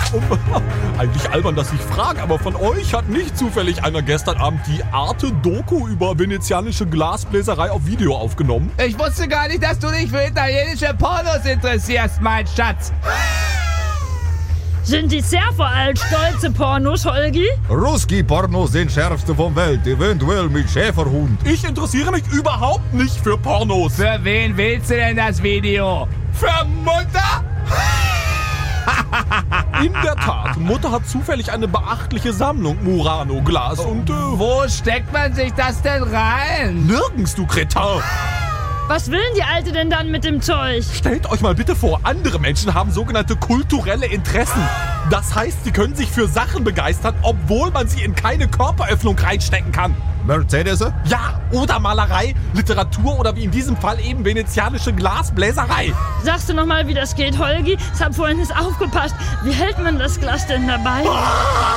Eigentlich albern, dass ich frage, aber von euch hat nicht zufällig einer gestern Abend die Arte-Doku über venezianische Glasbläserei auf Video aufgenommen? Ich wusste gar nicht, dass du dich für italienische Pornos interessierst, mein Schatz. Sind die sehr veraltet stolze Pornos, Holgi? Ruski-Pornos sind schärfste vom Welt, eventuell mit Schäferhund. Ich interessiere mich überhaupt nicht für Pornos. Für wen willst du denn das Video? Für Mutter? In der Tat, Mutter hat zufällig eine beachtliche Sammlung Murano-Glas und Wo steckt man sich das denn rein? nirgends, du Kretin. Was will die Alte denn dann mit dem Zeug? Stellt euch mal bitte vor, andere Menschen haben sogenannte kulturelle Interessen. Das heißt, sie können sich für Sachen begeistern, obwohl man sie in keine Körperöffnung reinstecken kann. Mercedes? Ja, oder Malerei, Literatur oder wie in diesem Fall eben venezianische Glasbläserei. Sagst du nochmal, wie das geht, Holgi? Ich hab vorhin nicht aufgepasst. Wie hält man das Glas denn dabei?